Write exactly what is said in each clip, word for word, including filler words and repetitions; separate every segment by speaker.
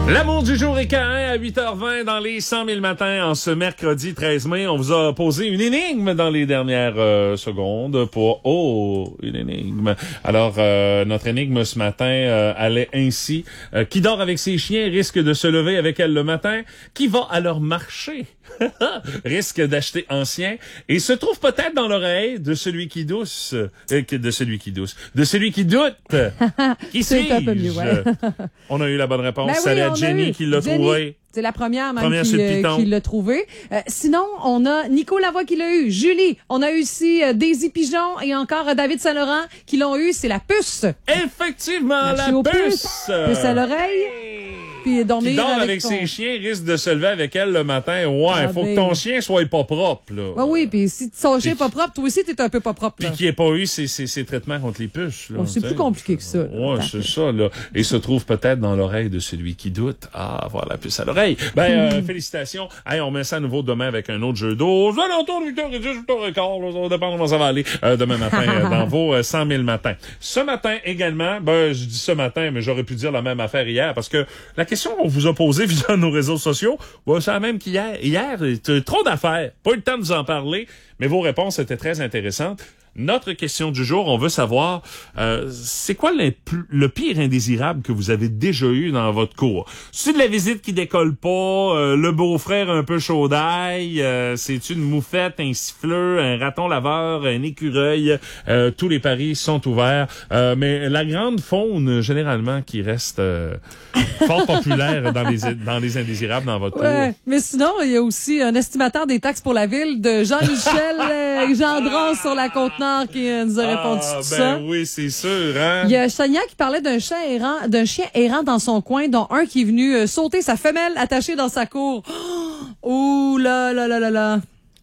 Speaker 1: L'amour du jour est Caïn à huit heures vingt dans les cent mille matins en ce mercredi treize mai. On vous a posé une énigme dans les dernières euh, secondes pour... Oh, une énigme. Alors, euh, notre énigme ce matin euh, allait ainsi. Euh, qui dort avec ses chiens risque de se lever avec elle le matin. Qui va à leur marché risque d'acheter ancien et se trouve peut-être dans l'oreille de celui qui douce. Euh, de celui qui douce. De celui qui doute. Qui
Speaker 2: C'est un peu mieux,
Speaker 1: suis-je?
Speaker 2: ouais.
Speaker 1: On a eu la bonne réponse.
Speaker 2: Ben oui,
Speaker 1: Salut à
Speaker 2: on a
Speaker 1: Jenny
Speaker 2: eu.
Speaker 1: qui l'a
Speaker 2: Jenny.
Speaker 1: trouvé.
Speaker 2: C'est la première même
Speaker 1: Première
Speaker 2: qui,
Speaker 1: sur le
Speaker 2: euh,
Speaker 1: piton.
Speaker 2: qui l'a trouvé. Euh, sinon, on a Nico Lavoie qui l'a eu, Julie. On a eu aussi euh, Daisy Pigeon et encore euh, David Saint-Laurent qui l'ont eu. C'est la puce.
Speaker 1: Effectivement,
Speaker 2: Merci
Speaker 1: la
Speaker 2: aux
Speaker 1: puce.
Speaker 2: puces. Puce à l'oreille. Puis dormir
Speaker 1: Qui dort avec,
Speaker 2: avec ton...
Speaker 1: ses chiens risque de se lever avec elle le matin. Ouais,
Speaker 2: Ah,
Speaker 1: faut
Speaker 2: ben.
Speaker 1: que ton chien soit pas propre, là.
Speaker 2: Ah oui, puis si ton chien est pas propre, toi aussi, t'es un peu pas propre.
Speaker 1: Puis
Speaker 2: Là.
Speaker 1: qui ait pas eu ses, ses, ses traitements contre les puces, là.
Speaker 2: Oh, c'est
Speaker 1: t'sais.
Speaker 2: plus compliqué que ça. là.
Speaker 1: Ouais,
Speaker 2: Attends.
Speaker 1: c'est ça, là. Et se trouve peut-être dans l'oreille de celui qui doute. Ah, avoir la puce à l'oreille. Ben, euh, félicitations. Hey, on met ça à nouveau demain avec un autre jeu d'eau. Aux alentours de huit heures dix, huit heures quinze, là, ça va dépendre comment ça va aller, euh, demain matin, euh, dans vos euh, cent mille matins. Ce matin également, ben, je dis ce matin, mais j'aurais pu dire la même affaire hier, parce que la question qu'on vous a posée via nos réseaux sociaux, ben, c'est la même qu'hier. Hier, c'était trop d'affaires. Pas eu le temps de vous en parler, mais vos réponses étaient très intéressantes. Notre question du jour, on veut savoir, euh, c'est quoi le, le pire indésirable que vous avez déjà eu dans votre cour? C'est de la visite qui décolle pas, euh, le beau-frère un peu chaud d'ail, euh, c'est une moufette, un siffleux, un raton laveur, un écureuil, euh, tous les paris sont ouverts. Euh, mais la grande faune, généralement, qui reste euh, fort populaire dans les, dans les indésirables dans votre
Speaker 2: Ouais,
Speaker 1: cour.
Speaker 2: mais sinon, il y a aussi un estimateur des taxes pour la ville de Jean-Michel euh, Gendron sur la Côte-Nord qui euh, nous a répondu
Speaker 1: Ah,
Speaker 2: tout
Speaker 1: ben
Speaker 2: ça.
Speaker 1: oui, c'est sûr, hein?
Speaker 2: Il y a Chania qui parlait d'un chien errant, d'un chien errant dans son coin, dont un qui est venu euh, sauter sa femelle attachée dans sa cour. Oh là là là là là.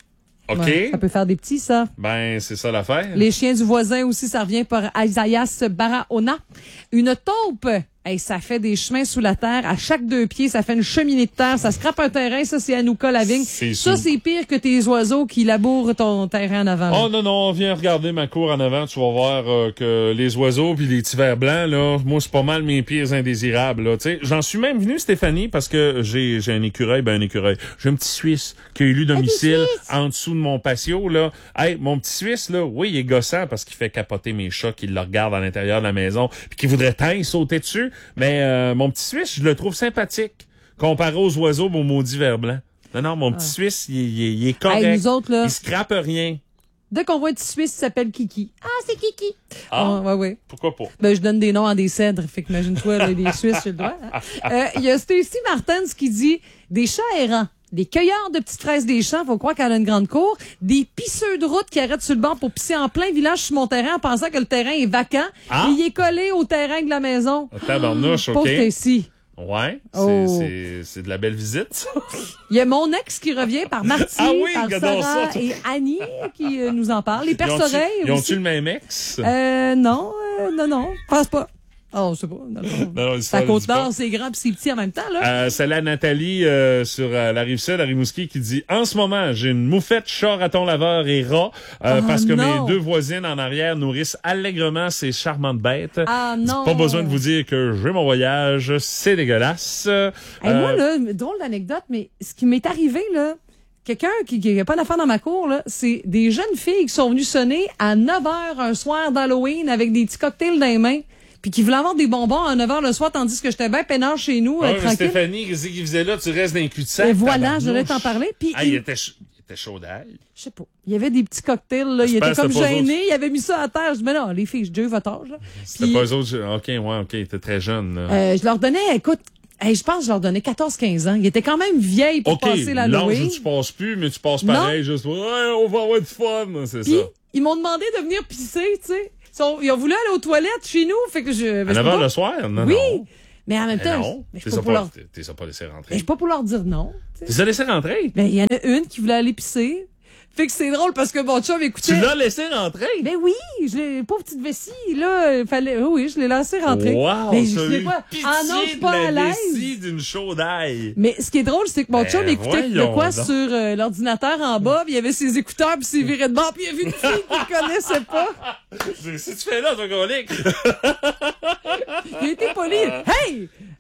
Speaker 1: OK.
Speaker 2: Ouais, ça peut faire des petits, ça.
Speaker 1: Ben, c'est ça l'affaire.
Speaker 2: Les chiens du voisin aussi, ça revient par Isaias Barahona. Une taupe. Hey, ça fait des chemins sous la terre. À chaque deux pieds, ça fait une cheminée de terre. Ça scrape un terrain. Ça, c'est Anouka Lavigne.
Speaker 1: C'est
Speaker 2: Ça,
Speaker 1: sous.
Speaker 2: c'est pire que tes oiseaux qui labourent ton terrain en avant. là.
Speaker 1: Oh non, non, viens regarder ma cour en avant, tu vas voir euh, que les oiseaux puis les petits vers blancs, là, moi, c'est pas mal mes pires indésirables, là, tu sais. J'en suis même venu, Stéphanie, parce que j'ai j'ai un écureuil, ben un écureuil. J'ai un petit Suisse qui a élu domicile en dessous de mon patio, là. Hey, mon petit Suisse, là, oui, il est gossant parce qu'il fait capoter mes chats qui le regardent à l'intérieur de la maison puis qui voudraient tant y sauter dessus, mais euh, mon petit Suisse, je le trouve sympathique comparé aux oiseaux, aux maudits vers blancs. Non, non, mon petit Suisse, il, il, il est correct.
Speaker 2: Hey, nous autres, là,
Speaker 1: Il scrape rien.
Speaker 2: dès qu'on voit un petit Suisse, il s'appelle Kiki. Ah, c'est Kiki.
Speaker 1: Ah,
Speaker 2: ouais, ouais.
Speaker 1: pourquoi pas?
Speaker 2: Ben, je donne des noms en des cèdres. Fait qu'imagine-toi, là, les Suisses, j'ai le droit. Hein? Euh, il y a Stacy Martens qui dit des chats errants. Des cueilleurs de petites fraises des champs, faut croire qu'elle a une grande cour. Des pisseux de route qui arrêtent sur le bord pour pisser en plein village sur mon terrain en pensant que le terrain est vacant.
Speaker 1: Ah.
Speaker 2: Et il est collé au terrain de la maison.
Speaker 1: Tabarnouche,
Speaker 2: Pauvre
Speaker 1: OK.
Speaker 2: Stacy.
Speaker 1: Ouais, c'est,
Speaker 2: Oh.
Speaker 1: c'est, c'est de la belle visite, ça.
Speaker 2: Il y a mon ex qui revient par Marty,
Speaker 1: Ah oui,
Speaker 2: par
Speaker 1: j'adore
Speaker 2: Sarah
Speaker 1: ça.
Speaker 2: et Annie qui euh, nous en parlent. Les
Speaker 1: Ils ont-tu,
Speaker 2: perce-oreilles
Speaker 1: ils ont-tu
Speaker 2: aussi.
Speaker 1: le même ex?
Speaker 2: Euh, non, euh, non, non, je pense pas. Oh, je sais pas. Non, non.
Speaker 1: Non, non,
Speaker 2: Ça
Speaker 1: ça,
Speaker 2: côte
Speaker 1: dis pas.
Speaker 2: nord, c'est grand puis c'est petit en même temps, là.
Speaker 1: Euh, c'est là Nathalie euh, sur euh, la Rive-Sud, à Rimouski, qui dit « En ce moment, j'ai une moufette, chat, raton laveur et rat euh,
Speaker 2: Oh,
Speaker 1: parce que
Speaker 2: non.
Speaker 1: mes deux voisines en arrière nourrissent allègrement ces charmantes bêtes.
Speaker 2: Ah non.
Speaker 1: Pas besoin de vous dire que j'ai mon voyage, c'est dégueulasse. Euh,
Speaker 2: Hey, moi, là, drôle d'anecdote, mais ce qui m'est arrivé, là, quelqu'un qui n'a pas d'affaires dans ma cour, là, c'est des jeunes filles qui sont venues sonner à neuf heures un soir d'Halloween avec des petits cocktails dans les mains, puis qui voulaient avoir des bonbons à neuf heures le soir, tandis que j'étais bien peinard chez nous,
Speaker 1: ah
Speaker 2: euh,
Speaker 1: ouais, mais
Speaker 2: tranquille.
Speaker 1: Stéphanie, qu'est-ce qu'il faisait là? Tu restes dans le cul-de-sac.
Speaker 2: Et voilà,
Speaker 1: tabarnouche.
Speaker 2: j'allais t'en parler. Puis
Speaker 1: Ah,
Speaker 2: il-
Speaker 1: il était, ch- il était chaud d'ail.
Speaker 2: je sais pas, il y avait des petits cocktails, là, il
Speaker 1: J'espère
Speaker 2: était comme
Speaker 1: que c'était pas eux
Speaker 2: gêné, il avait mis ça à terre. Je dis, mais non, les filles, je dis, votre âge, là.
Speaker 1: C'était
Speaker 2: Puis,
Speaker 1: pas eux autres. OK, ouais, OK, il était très jeune. là.
Speaker 2: euh, je leur donnais, écoute, hey, je pense que je leur donnais quatorze quinze ans. Ils étaient quand même vieilles pour
Speaker 1: OK,
Speaker 2: passer
Speaker 1: l'âge
Speaker 2: l'Halloween.
Speaker 1: où tu passes plus, mais tu passes
Speaker 2: Non.
Speaker 1: pareil, juste pour, ouais, on va avoir du fun, c'est
Speaker 2: Puis,
Speaker 1: ça.
Speaker 2: ils m'ont demandé de venir pisser, tu sais. Ils, sont- ils ont voulu aller aux toilettes chez nous, fait que je...
Speaker 1: À
Speaker 2: mais je peux
Speaker 1: neuf heures
Speaker 2: pas-
Speaker 1: le soir? Non,
Speaker 2: Oui,
Speaker 1: non.
Speaker 2: mais en même
Speaker 1: Mais
Speaker 2: temps,
Speaker 1: non,
Speaker 2: je, je
Speaker 1: t'es
Speaker 2: suis
Speaker 1: ça
Speaker 2: pas pour
Speaker 1: pas,
Speaker 2: leur...
Speaker 1: t'es- t'es ça pas laissé
Speaker 2: mais
Speaker 1: rentrer.
Speaker 2: je suis pas pour leur dire non. tu sais.
Speaker 1: Tu les as laissé rentrer?
Speaker 2: Ben, il y en a une qui voulait aller pisser. Fait que c'est drôle parce que mon chum écoutait...
Speaker 1: Tu l'as laissé rentrer?
Speaker 2: Ben oui, je l'ai, pauvre petite vessie, là, il fallait, oui, oui, je l'ai laissé rentrer.
Speaker 1: Wow,
Speaker 2: mais
Speaker 1: t'as
Speaker 2: je sais
Speaker 1: eu
Speaker 2: pas,
Speaker 1: pitié
Speaker 2: ah non, je suis
Speaker 1: de
Speaker 2: pas
Speaker 1: la
Speaker 2: à l'aise.
Speaker 1: vessie d'une chaude ail.
Speaker 2: Mais ce qui est drôle, c'est que mon
Speaker 1: Ben,
Speaker 2: chum écoutait de
Speaker 1: voyons
Speaker 2: quoi
Speaker 1: donc.
Speaker 2: sur euh, l'ordinateur en bas, puis il avait ses écouteurs, puis s'est viré de bord, puis il a vu une fille qu'il connaissait pas.
Speaker 1: Si tu fais là, ton colique.
Speaker 2: Il a été poli. Hey!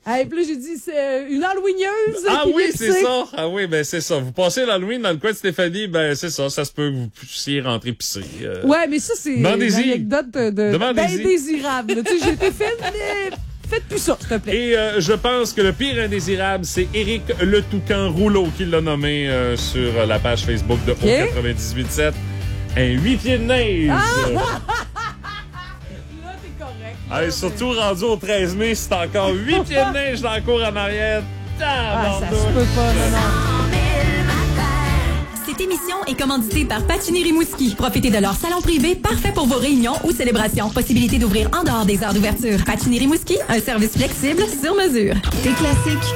Speaker 2: Et puis là, j'ai dit, c'est une Halloweeneuse.
Speaker 1: Ah
Speaker 2: qui
Speaker 1: oui,
Speaker 2: vient
Speaker 1: c'est
Speaker 2: pisser.
Speaker 1: ça. Ah oui, ben c'est ça. Vous passez l'Halloween dans le coin de Stéphanie, ben c'est ça. Ça se peut que vous puissiez rentrer pisser. Euh...
Speaker 2: Ouais, mais ça, c'est une
Speaker 1: Demandez-y.
Speaker 2: anecdote de, de,
Speaker 1: Demandez-y.
Speaker 2: d'indésirable. là. Tu sais, j'ai été faite, mais faites plus ça, s'il te plaît.
Speaker 1: Et euh, je pense que le pire indésirable, c'est Éric Le Toucan Rouleau qui l'a nommé euh, sur la page Facebook de
Speaker 2: Okay.
Speaker 1: O quatre-vingt-dix-huit sept. Un huit pieds de neige.
Speaker 2: Ah! Là, t'es correct. Là,
Speaker 1: Hey, surtout rendu au treize mai, c'est encore huit pieds de neige dans la cour en arrière.
Speaker 2: Ah, ça se peut pas, non, non.
Speaker 3: Cette émission est commanditée par Patini Rimouski. Profitez de leur salon privé parfait pour vos réunions ou célébrations. Possibilité d'ouvrir en dehors des heures d'ouverture. Patini Rimouski, un service flexible sur mesure.
Speaker 4: Des classiques